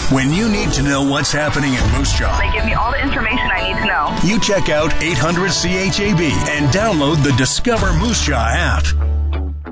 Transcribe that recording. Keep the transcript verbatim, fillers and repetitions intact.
When you need to know what's happening in Moose Jaw, They give me all the information I need to know. you check out eight hundred C H A B and download the Discover Moose Jaw app.